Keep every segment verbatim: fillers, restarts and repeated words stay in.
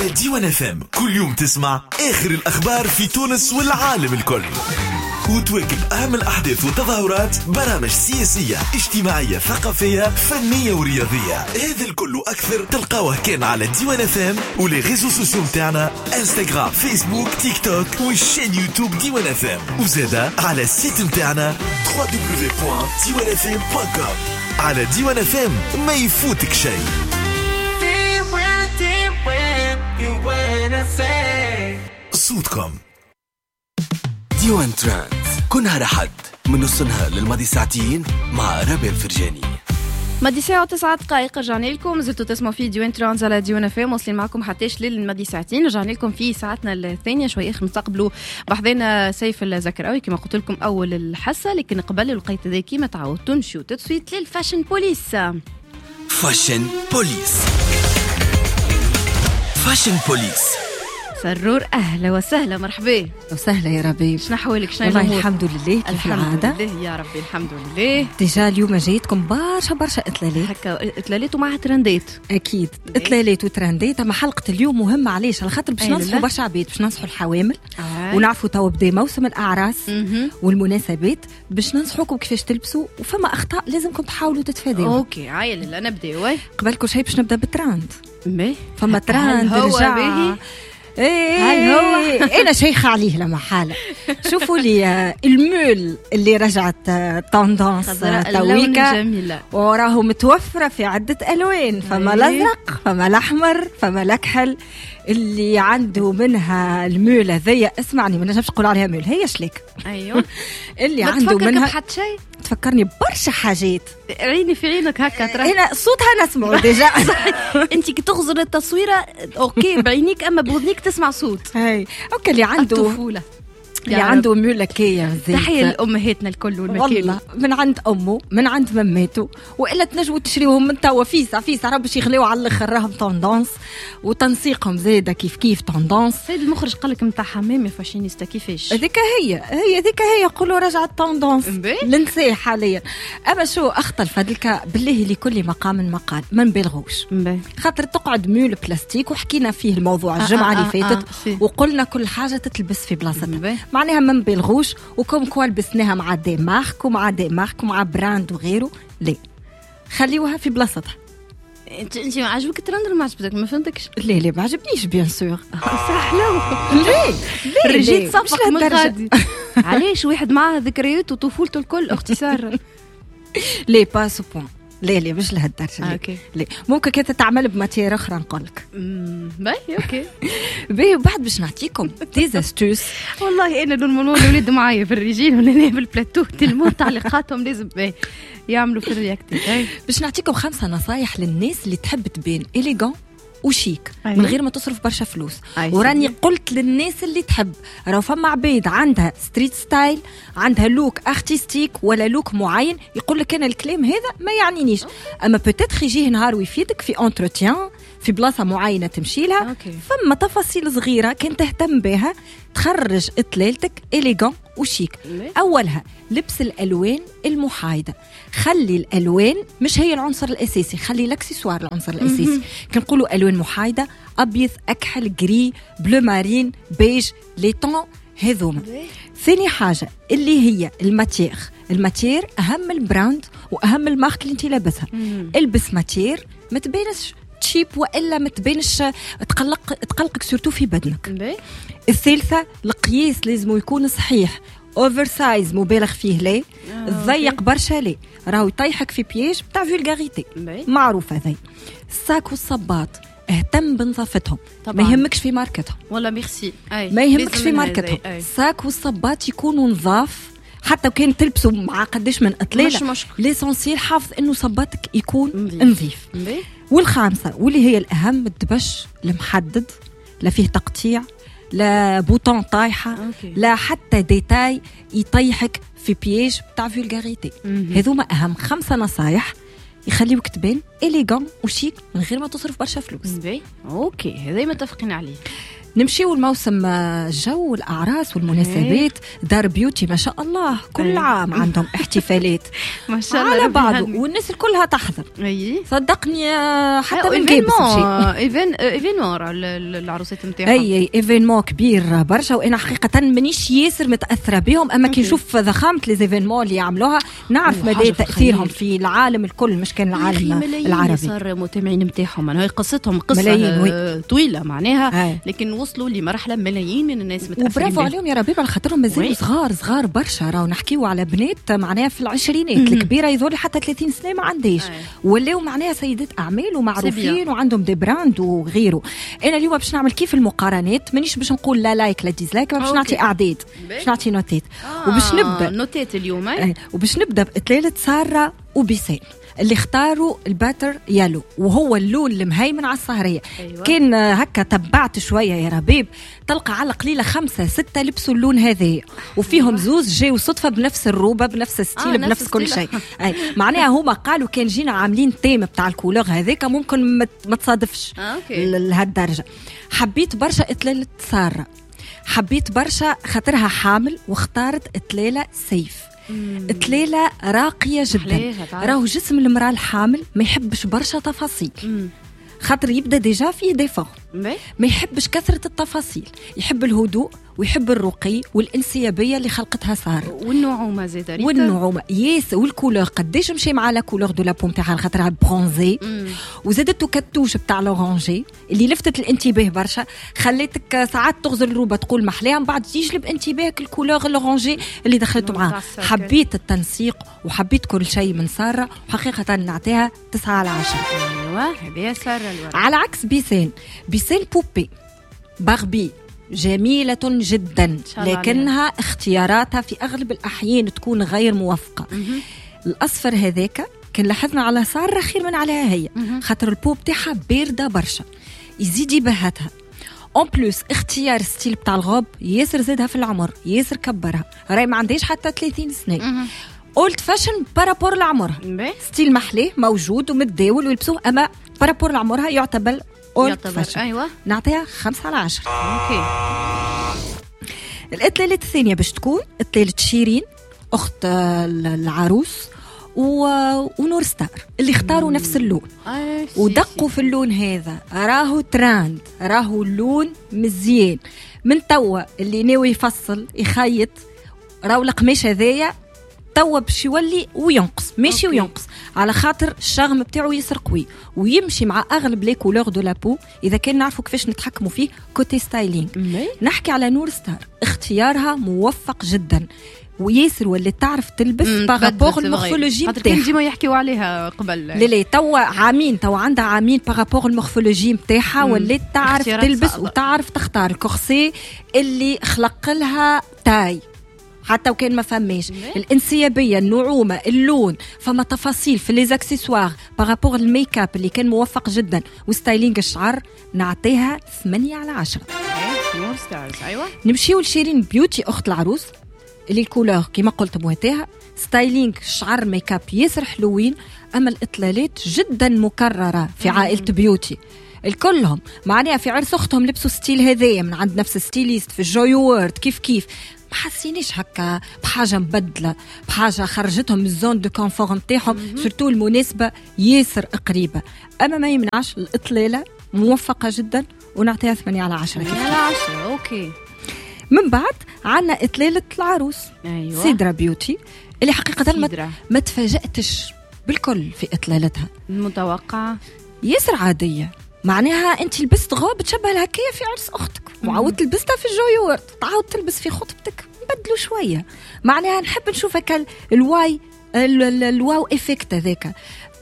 على ديوان اف ام كل يوم تسمع آخر الأخبار في تونس والعالم الكل، وتواكب أهم الأحداث والتظاهرات، برامج سياسية اجتماعية ثقافية فنية ورياضية. هذا الكل وأكثر تلقاوه كان على ديوان اف ام ولي ريزو سوسيو متاعنا انستغرام فيسبوك تيك توك والشين يوتيوب ديوان اف ام، وزادا على السيت متاعنا دبليو دبليو دبليو بوان ديوان اف ام بوان كوم. على ديوان اف ام ما يفوتك شيء. صوتكم ديوان ترانز كل نهار أحد من نص نهار للماضي ساعتين مع ربيع الفرجاني. مادي ساعة وتسعة دقائق رجعنا لكم، زلتوا تسمعوا في ديوان ترانز على ديوان اف ام، واصلين معكم حتىش للمادي ساعتين. رجعنا لكم في ساعتنا الثانية شوي اخر نستقبلوا بحضينا سيف الزكراوي كما قلت لكم اول الحصة، لكن قبل لقيت ذا كيما تعودتوا نمشيو تسويت للفاشن بوليس. فاشن بوليس فاشن بوليس سرور اهلا وسهلا مرحبا وسهلا يا ربي. شنو احوالك؟ شنو والله الامور؟ الحمد لله كيف العاده. الحمد لله يا ربي الحمد لله. ديجا اليوم جايتكم برشا برشا اطلالات، هكا اطلالات ومعها ترندات. اكيد اطلالات وترندات. اما حلقه اليوم مهمه علاش؟ على خاطر باش ننصحوا برشا عباد، باش ننصحوا الحوامل آه. ونعرفوا توا بدا موسم الاعراس م-م. والمناسبات، باش ننصحوكم كيفاش تلبسوا، وفما اخطاء لازمكم تحاولوا تتفاداوها. اوكي عايل لا نبداو. قبل كل شيء باش نبدا بالترند. مي فما ترند رجع ايه هو انا شيخه عليه لما حاله. شوفوا لي المول اللي رجعت توندونس تويكا وراه متوفره في عده الوان، فما الازرق فما الاحمر فما الاكحل. اللي عنده منها المول هذيا اسمعني ما نجمش نقول عليها مول، هي شليك. ايوه اللي عنده منها حتى شيء تفكرني برشا حاجات. عيني في عينك هكا ترى هنا صوتها نسمعه ديجا. انت كي تغزر التصويره اوكي بعينيك، اما بوذنيك تسمع صوت. هاي اوكي. اللي عنده الطفوله اللي عنده ملكيه زي تحيه لامهاتنا الكل والمكان والله من عند امه من عند مماته، والا تنجموا تشريوهم من توا فيسا فيسا راه باش يغليو على الاخر، راهم توندونس وتنسيقهم زاده كيف كيف توندونس. سيد المخرج قال لك نتاع حمامي فاشينيستا كيفاش هذيك هي هي هذيك هي يقولوا رجعت توندونس لنسي حاليا. اما شو اخطر فهذيك بالله لكل مقام مقال، ما نبالغوش خاطر تقعد مول بلاستيك، وحكينا فيه الموضوع الجمعه اللي فاتت وقلنا كل حاجه تتلبس في بلاصتها، معناها ما نبالغوش. وكم كوا لبسناها مع دي مارك ومع دي مارك ومع براند وغيره، لا خليوها في بلاصتها. انت انت عجبك الترند ولا ما عجبتك؟ ما فهمتكش. لا لا ما عجبنيش بيان سور. صح لو ليه رجيت صفق من غادي. علاش واحد معاه ذكريات وطفولته الكل اختصار. ليه با سو بوين. لا لا مش لهالدرجه. اوكي لا ممكن كانت تعمل بماتير اخرى نقول لك. باهي اوكي باهي. وبعد باش نعطيكم ديزاستوس. والله انا نورمالمون الاولاد معايا في الرجال ولا في البلاتو تلمو تعليقاتهم لازم باهي يعملوا في الرياكتيف. باش نعطيكم خمسه نصايح للناس اللي تحب تبين إليغون وشيك أيوة. من غير ما تصرف برشا فلوس. أيوة. وراني قلت للناس اللي تحب، راه فما عبيد عندها ستريت ستايل، عندها لوك ارتستيك ولا لوك معين، يقول لك انا الكلام هذا ما يعنينيش، اما بوتيتر يجيه نهار ويفيدك في انتروتيان في بلاصه معينه تمشي لها. أوكي. فما تفاصيل صغيره كان تهتم بها تخرج اطلالتك إليغون وشيك. اولها لبس الالوان المحايده. خلي الالوان مش هي العنصر الاساسي، خلي الاكسسوار العنصر الاساسي. كنقولوا الوان محايده، ابيض اكحل جري بلو مارين بيج لي طون هذوما. ثاني حاجه اللي هي الماتير. الماتير اهم البراند واهم المارك اللي انت لابسها. البس ماتير ما تبينش تشيب والا ما تبينش تقلق تقلقك سورتو في بدنك. الثالثه القياس لازم يكون صحيح، اوفر سايز مبالغ فيه لا، ضيق برشا لا، راهو يطيحك في بياج بتاع فولغاريتي معروفه ذي. الساك والصباط اهتم بنظافتهم، ما يهمكش في ماركتهم ولا ميرسي، ما يهمكش في ماركتهم. الساك والصباط يكونوا نظاف، حتى وكان تلبسوا مع قداش من اطلاله ليسونسيال حافظ انه صباطك يكون نظيف. والخامسه واللي هي الاهم الدبش المحدد، لا فيه تقطيع لا بوطون طايحه لا حتى ديتاي يطيحك في بياج بتاع فولغاريتي. هذوما اهم خمسه نصايح يخليوك تبان إليغون وشيك من غير ما تصرف برشا فلوس. اوكي هذا متفقين عليه. نمشيو الموسم الجو الأعراس والمناسبات. دار بيوتي ما شاء الله كل عام عندهم احتفالات ما شاء الله على بعضه، والناس الكلها تحضر. اي صدقني حتى من جيبس ايفين ايفينمون العروسات نتاعهم. اي اي ايفينمون كبير برشا، وانا حقيقه مانيش ياسر متاثره بهم، اما كي نشوف ضخامه لي زيفينمون اللي يعملوها نعرف مدى تاثيرهم في العالم الكل، مش كان العالم العربي. صار متابعين نتاعهم، انا هي قصتهم قصه طويله معناها هاي. لكن وصلوا لمرحله ملايين من الناس متاثرين. وبرافو عليهم يا ربيب، على خاطرهم مازالوا صغار صغار برشا. راهو نحكيو على بنات معناها في العشرينات، الكبيره يظل حتى ثلاثين سنه ما عنديش، ولاو معناها سيدات اعمال ومعروفين وعندهم دي براند وغيره. انا اليوم باش نعمل كيف المقارنات، مانيش باش نقول لا لايك لا ديزلايك، باش نعطي اعداد، باش نعطي نوتات. آه وباش نبدا نوتات اليوم اي وباش نبدا بإطلالة سارة وبيسان اللي اختاروا الباتر يالو، وهو اللون المهيمن على السهرية. أيوة. كان هكا تبعت شوية يا ربيب، تلقى على قليلة خمسة ستة لبسوا اللون هذا، وفيهم أيوة. زوز جاوا صدفة بنفس الروبة بنفس الستيل آه بنفس كل شيء. أي معناها هما قالوا كان جينا عاملين تيم بتاع الكولور هذاك ممكن ما تصادفش آه لهالدرجة. حبيت برشا إطلالة سارة، حبيت برشا خاطرها حامل واختارت إطلالة سيف. إطلالة راقية جدا، راهو جسم المرأة الحامل ما يحبش برشا تفاصيل، خاطر يبدا ديجا فيه ديفو، ما يحبش كثرة التفاصيل، يحب الهدوء ويحب الرقي والانسيابيه اللي خلقتها ساره، والنعومه زيد والنعومه ياس، والكولور قداش مشي مع لا كولور دو لا بوم تاعها خاطرها برونزي، وزادته كتوش بتاع لورانجي اللي لفتت الانتباه برشا، خليتك ساعات تغزل الروبه تقول محلاها، من بعد يجلب انتباهك الكولور لورانجي اللي دخلته معاه. حبيت التنسيق وحبيت كل شيء من ساره، وحقيقه نعطيها تسعة على عشرة. ايوه هذه ساره الورق. على عكس بيسان، بيسان بوبي باربي جميلة جدا، لكنها اختياراتها في أغلب الأحيان تكون غير موفقة. الأصفر هذاك كان لاحظنا على سارة خير من عليها هي، خاطر البوب تاعها باردة برشا، يزيد يبهتها. اون بلوس اختيار ستيل بتاع الغوب ياسر زادها في العمر، ياسر كبرها، راي ما عندهاش حتى ثلاثين سنة. اولد فاشن بارابور لعمرها، ستيل محليه موجود ومتداول ويلبسوه، اما بارابور لعمرها يعتبر يعتبر ايوه نعطيها خمسة على عشرة. اوكي. الإطلالة الثانية باش تكون إطلالة شيرين أخت العروس و... ونور ستار اللي اختاروا مم. نفس اللون آه ودقوا في اللون هذا، راهو تراند، راهو اللون مزيان من توا. اللي ناوي يفصل يخيط راهو القماش هذايا توا باش يولي وينقص ماشي أوكي. وينقص على خاطر الشغم بتاعه يسر قوي ويمشي مع اغلب لي كولور دو لابو، اذا كان نعرفوا كيفاش نتحكموا فيه كوتي ستايلينغ. نحكي على نور ستار، اختيارها موفق جدا وياسر واللي تعرف تلبس بارابور المورفولوجي نتاعها، كان ديما يحكيوا عليها قبل. لا لا توا عامين توا عندها عامين بارابور المورفولوجي نتاعها، واللي تعرف تلبس صعبة. وتعرف تختار الكورسي اللي خلق لها تاي حتى وكان ما فماش الانسيابيه، النعومه، اللون، فما تفاصيل في لي اكسسوار بارابور الميك اب اللي كان موفق جدا، وستايلينغ الشعر نعطيها ثمانية على عشرة. نور ستارز. ايوه نمشيو لشيرين بيوتي اخت العروس اللي الكولور كيما قلت مواتاها، ستايلينغ الشعر ميك اب ياسر حلوين، اما الاطلالات جدا مكرره في عائله بيوتي الكلهم، معناها في عرس اختهم لبسوا ستيل هذايا من عند نفس ستيليست في الجوي وورد، كيف كيف ما حسينيش هكا بحاجه مبدله، بحاجه خرجتهم من الزون دو كونفور نتاعهم، سورتو المناسبه ياسر قريبه. اما ما يمنعش الاطلاله موفقه جدا ونعطيها ثمانية على عشرة. ثمانية على عشرة. اوكي. من بعد عنا اطلاله العروس ايوه سيدرا بيوتي اللي حقيقه ما, ما تفاجاتش بالكل في اطلالتها، المتوقعه ياسر عاديه، معناها انت لبست غوب تشبه الهكايه في عرس اختك وعاودت لبستها في الجوي وورد، تعاود تلبس في خطبتك، نبدلوا شويه، معناها نحب نشوفك الواي الواو افكت هذاك،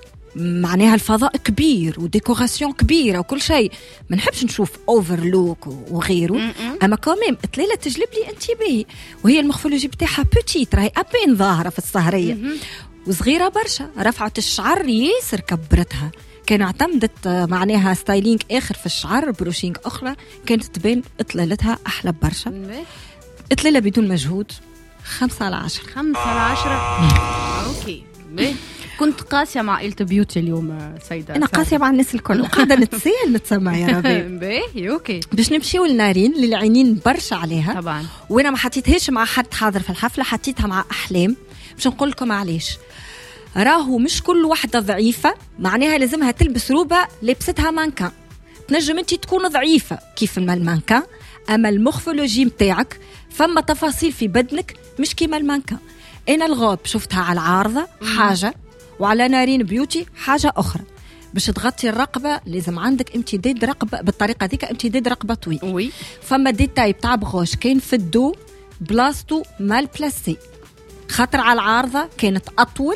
معناها الفضاء كبير وديكوراسيون كبيره وكل شيء، ما نحبش نشوف اوفرلوك وغيره، اما كمان اطلاله تجلب لي انتباهي، وهي المورفولوجي بتاعها بوتيت، راهي ابين ظاهره في السهريه وصغيره برشا، رفعت الشعر ياسر كبرتها، كان اعتمدت معناها ستايلينغ اخر في الشعر، بروشينغ اخرى كانت تبين اطلالتها احلى برشا. اطلاله بدون مجهود خمسة على عشرة. خمسة على عشرة. اوكي. كنت قاسيه مع عائله بيوتي اليوم سيده. انا قاسيه مع الناس الكل وقاعده نتساهل نتسمع يا ربي. باهي اوكي. باش نمشيو لنارين اللي العينين برشا عليها طبعا، وانا ما حطيتهاش مع حد حاضر في الحفله، حطيتها مع احلام. باش نقول لكم علاش. راهو مش كل واحده ضعيفه معناها لازمها تلبس روبه لبستها مانكان. تنجم انت تكون ضعيفه كيف المانكان، اما المورفولوجي متاعك فما تفاصيل في بدنك مش كيما المانكان. انا الغوب شفتها على العارضه حاجه وعلى نارين بيوتي حاجه اخرى. باش تغطي الرقبه لازم عندك امتداد رقبه بالطريقه ذيك، امتداد رقبه طويل. وي فما ديتاي تاع بغوش كاين في الدو بلاصتو مال بلاسي، خاطر على العارضه كانت اطول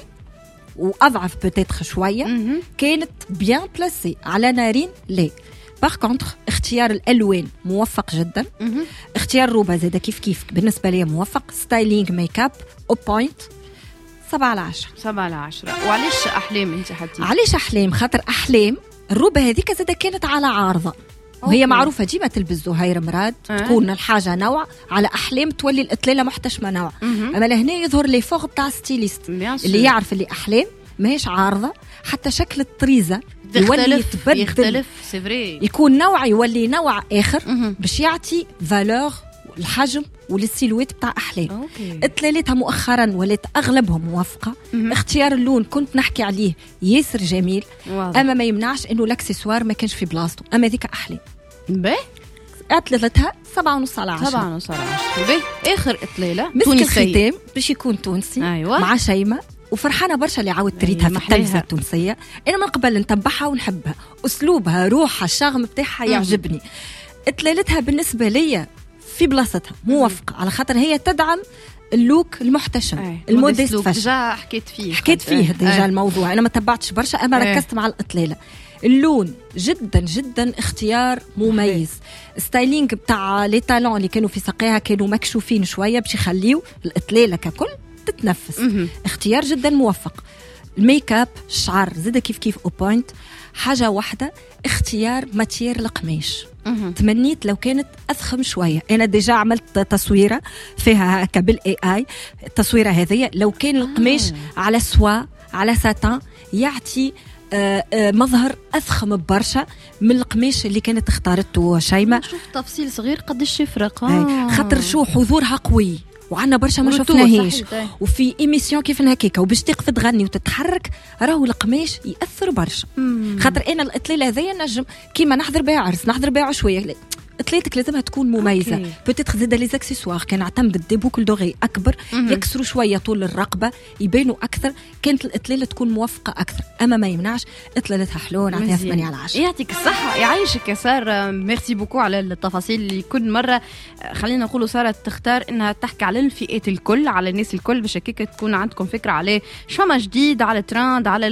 واضعف بتاتخ شويه، كانت بيان بلاسي. على نارين لا. باغ كونتر اختيار الالوان موفق جدا، اختيار روبه زاده كيف كيف بالنسبه لي موفق. ستايلينغ ميك اب او بوينت سبعة على عشرة. سبعة على عشرة. وعلاش أحلام أنت حتى؟ علاش أحلام؟ خاطر أحلام الروبة هذيك زاده كانت على عارضة، وهي معروفة ديما تلبس زهير مراد، أه. تكون الحاجة نوع. على أحلام تولي الإطلالة محتشمة نوع. مه. أما لهنا يظهر لي فوق تاع ستيليست اللي يعرف اللي أحلام ماهيش عارضة، حتى شكل الطريزة يولي يتبدل، يختلف سيفري، يكون نوع يولي نوع آخر. مه. باش يعطي فالور الحجم والسيلويت بتاع أحلام. اطلالتها مؤخرا ولات أغلبهم موافقة. مم. اختيار اللون كنت نحكي عليه ياسر جميل. واضح. أما ما يمنعش إنه الأكسسوار ما كانش في بلاصته. أما ذيك أحلام باهي اطلالتها سبعة ونص على عشرة. سبعة ونص على عشرة. باهي آخر إطلالة مسك الختام باش يكون تونسي. أيوة. مع شيمة وفرحانة برشا اللي عاود تريتها في التلفزة التونسية. أنا من قبل نتبعها ونحبها، أسلوبها روحها الشغم بتاعها يعجبني. اطلالتها بالنسبة لي في بلاصتها موافقة، على خاطر هي تدعم اللوك المحتشم. أيه. الموديست فاشن. ديجا حكيت فيه حكيت فيه أيه. ديجا أيه. الموضوع أنا ما تبعتش برشا أما أيه. ركزت مع الإطلالة. اللون جدا جدا اختيار مميز. ستايلينغ بتاع لي تالون اللي كانوا في ساقيها كانوا مكشوفين شوية باش يخليو الإطلالة ككل تتنفس. مه. اختيار جدا موفق. الميك اب الشعر زاد كيف كيف او بوينت. حاجة واحدة اختيار ماتير القماش. مه. تمنيت لو كانت أضخم شوية. أنا ديجا عملت تصويرة فيها هكا بالاي اي. التصويرة هذه لو كان القماش آه. على سوا على ساتان يعطي آه آه مظهر أضخم برشا من القماش اللي كانت اختارته شيماء. شوف تفصيل صغير قديش يفرق. آه. خاطر شو حضورها قوي وعنا برشا ما شفناهيش، وفي ايميسيون كيف هكاكا وباش تقف تغني وتتحرك راهو القماش ياثر برشا. خاطر انا الاطلاله هذيا نجم كيما نحضر بها عرس نحضر بها عشويه، اطلالتك لازمها تكون مميزه. بوتيتر زاده لي زاكسيسوار كان اعتمد دي بوكل دوغي اكبر مم. يكسروا شويه طول الرقبه يبينوا اكثر، كانت الاطلاله تكون موفقه اكثر. اما ما يمنعش اطلالتها حلوه نعطيها ثمانية على عشرة. يعطيك الصحه يعيشك يا ساره. ميرسي بوكو على التفاصيل اللي كل مره خلينا نقولوا ساره تختار انها تحكي على الفئات الكل، على الناس الكل، باش هكاك تكون عندكم فكره على شو ما جديد، على الترند، على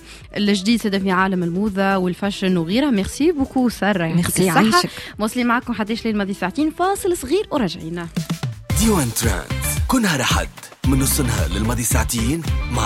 الجديد سدا في عالم الموضه والفاشن وغيرها. ميرسي بوكو ساره. ميرسي يعيشك. موصلين معكم حداش ليل ماضي ساعتين، فاصل صغير ورجعينا. ديوان ترند كل نهار أحد من نص نهار للماضي ساعتين مع